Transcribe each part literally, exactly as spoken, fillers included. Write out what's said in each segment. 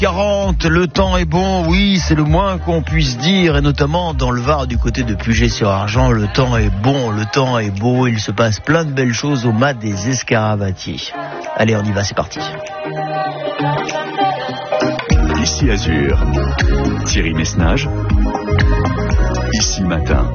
quarante, le temps est bon, oui, c'est le moins qu'on puisse dire, et notamment dans le Var du côté de Puget-sur-Argent, le temps est bon, le temps est beau, il se passe plein de belles choses au Mas des Escaravatiers. Allez, on y va, c'est parti. Ici Azur, Thierry Messnage, ici Matin.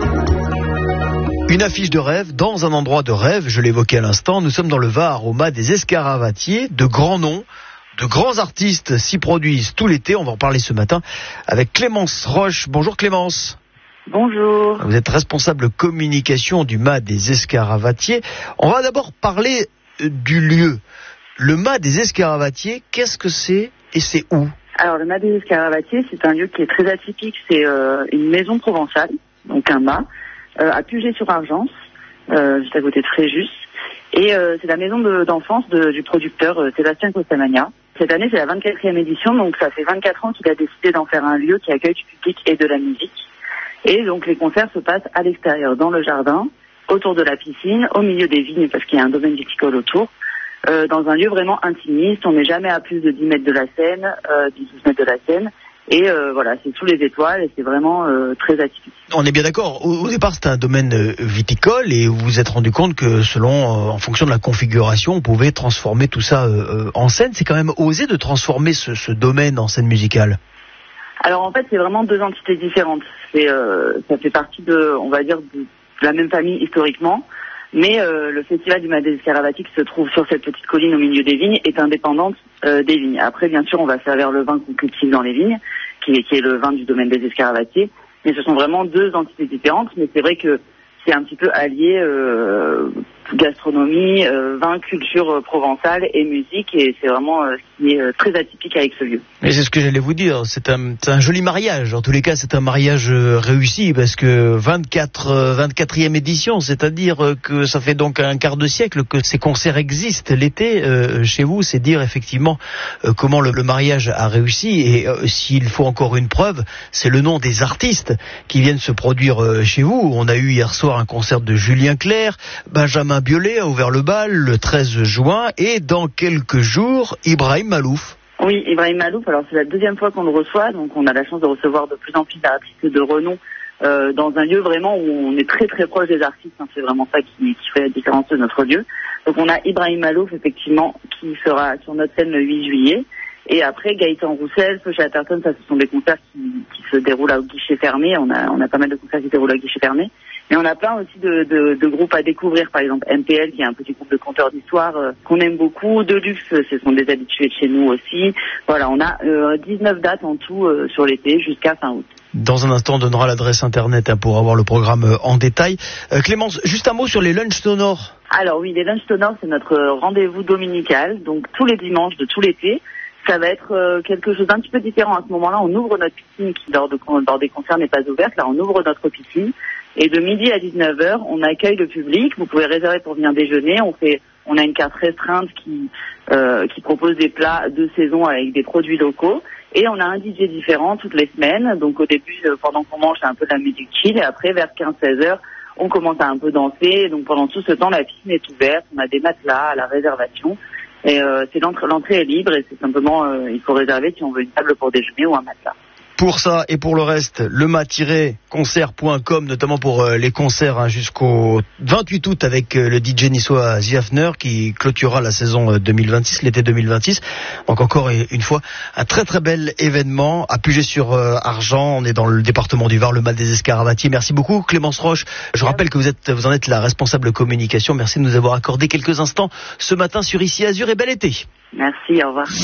Une affiche de rêve dans un endroit de rêve, je l'évoquais à l'instant, nous sommes dans le Var, au Mas des Escaravatiers, de grands noms. De grands artistes s'y produisent tout l'été. On va en parler ce matin avec Clémence Roche. Bonjour Clémence. Bonjour. Vous êtes responsable communication du Mas des Escaravatiers. On va d'abord parler du lieu. Le Mas des Escaravatiers, qu'est-ce que c'est et c'est où ? Alors le Mas des Escaravatiers, c'est un lieu qui est très atypique. C'est euh, une maison provençale, donc un mât, euh, à Puget-sur-Argent, euh, juste à côté de Fréjus. Et euh, c'est la maison de, d'enfance de, du producteur euh, Sébastien Costamagna. Cette année, c'est la vingt-quatrième édition, donc ça fait vingt-quatre ans qu'il a décidé d'en faire un lieu qui accueille du public et de la musique. Et donc les concerts se passent à l'extérieur, dans le jardin, autour de la piscine, au milieu des vignes, parce qu'il y a un domaine viticole autour, euh, dans un lieu vraiment intimiste. On n'est jamais à plus de dix mètres de la scène, euh, dix douze mètres de la scène. Et euh, voilà, c'est sous les étoiles et c'est vraiment euh, très atypique. On est bien d'accord. Au, au départ, c'était un domaine euh, viticole et vous vous êtes rendu compte que selon, euh, en fonction de la configuration, on pouvait transformer tout ça euh, en scène. C'est quand même osé de transformer ce, ce domaine en scène musicale. Alors en fait, c'est vraiment deux entités différentes. C'est, euh, ça fait partie de, on va dire, de, de la même famille historiquement. Mais euh, le festival du Mas des Escaravatiers qui se trouve sur cette petite colline au milieu des vignes est indépendante euh, des vignes. Après, bien sûr, on va servir le vin qu'on cultive dans les vignes, qui est, qui est le vin du domaine des Escaravatiers. Mais ce sont vraiment deux entités différentes. Mais c'est vrai que c'est un petit peu allié euh, gastronomie, euh, vin, culture euh, provençale et musique. Et c'est vraiment euh, ce qui est euh, très atypique avec ce lieu. Mais c'est ce que j'allais vous dire. C'est un, c'est un joli mariage. En tous les cas, c'est un mariage euh, réussi parce que vingt-quatre, euh, vingt-quatrième édition, c'est-à-dire euh, que ça fait donc un quart de siècle que ces concerts existent l'été euh, chez vous. C'est dire effectivement euh, comment le, le mariage a réussi. Et euh, s'il faut encore une preuve, c'est le nom des artistes qui viennent se produire euh, chez vous. On a eu hier soir un concert de Julien Clerc, Benjamin Biolay a ouvert le bal le treize juin et dans quelques jours, Ibrahim Malouf. Oui, Ibrahim Malouf, alors c'est la deuxième fois qu'on le reçoit, donc on a la chance de recevoir de plus en plus d'artistes de renom euh, dans un lieu vraiment où on est très très proche des artistes, hein, c'est vraiment ça qui, qui fait la différence de notre lieu. Donc on a Ibrahim Malouf effectivement qui sera sur notre scène le huit juillet, et après Gaëtan Roussel, Feu Chatterton, ça ce sont des concerts qui, qui se déroulent à guichet fermé, on a, on a pas mal de concerts qui se déroulent à guichet fermé. Mais on a plein aussi de, de, de groupes à découvrir, par exemple M P L qui est un petit groupe de conteurs d'histoire euh, qu'on aime beaucoup, Deluxe, ce sont des habitués de chez nous aussi. Voilà, on a euh, dix-neuf dates en tout euh, sur l'été jusqu'à fin août. Dans un instant, on donnera l'adresse internet hein, pour avoir le programme euh, en détail. Euh, Clémence, juste un mot sur les lunchs sonores. Alors oui, les lunchs sonores, c'est notre rendez-vous dominical, donc tous les dimanches de tout l'été. Ça va être euh, quelque chose d'un petit peu différent. À ce moment-là, on ouvre notre piscine qui, lors, de, lors des concerts, n'est pas ouverte. Là, on ouvre notre piscine. Et de midi à dix-neuf heures, on accueille le public. Vous pouvez réserver pour venir déjeuner. On fait, on a une carte restreinte qui, euh, qui propose des plats de saison avec des produits locaux. Et on a un D J différent toutes les semaines. Donc au début, pendant qu'on mange, c'est un peu de la musique chill. Et après, vers quinze seize heures, on commence à un peu danser. Donc pendant tout ce temps, la piscine est ouverte. On a des matelas à la réservation. Et euh, c'est l'entrée, l'entrée est libre et c'est simplement, euh, il faut réserver si on veut une table pour déjeuner ou un matelas. Pour ça et pour le reste, le mas tiret concert point com, notamment pour euh, les concerts hein, jusqu'au vingt-huit août avec euh, le D J niçois Ziafner qui clôturera la saison euh, deux mille vingt-six, l'été deux mille vingt-six. Donc encore une fois, un très très bel événement à Puget-sur-Argent. On est dans le département du Var, le Mas des Escaravatiers. Merci beaucoup Clémence Roche. Je rappelle que vous êtes, vous en êtes la responsable communication. Merci de nous avoir accordé quelques instants ce matin sur Ici Azur et bel été. Merci, au revoir.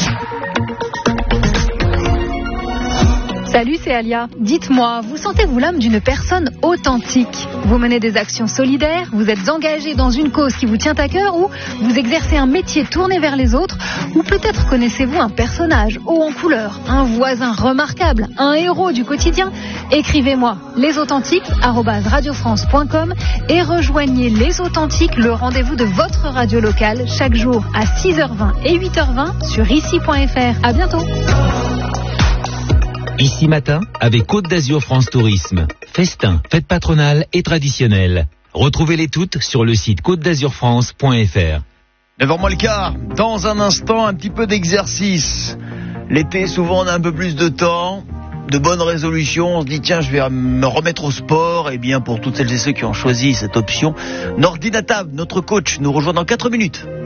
Salut, c'est Alia. Dites-moi, vous sentez-vous l'âme d'une personne authentique ? Vous menez des actions solidaires, vous êtes engagé dans une cause qui vous tient à cœur ou vous exercez un métier tourné vers les autres ou peut-être connaissez-vous un personnage haut en couleur, un voisin remarquable, un héros du quotidien ? Écrivez-moi lesauthentiques arobase radiofrance point com et rejoignez Les Authentiques, le rendez-vous de votre radio locale chaque jour à six heures vingt et huit heures vingt sur ici point f r. À bientôt. Ici Matin, avec Côte d'Azur France Tourisme. Festin, fête patronale et traditionnelle. Retrouvez-les toutes sur le site côte d'azur france point f r. neuf heures moins le quart, dans un instant, un petit peu d'exercice. L'été, souvent, on a un peu plus de temps, de bonnes résolutions. On se dit, tiens, je vais me remettre au sport. Eh bien, pour toutes celles et ceux qui ont choisi cette option, Nordine Atab, notre coach, nous rejoint dans quatre minutes.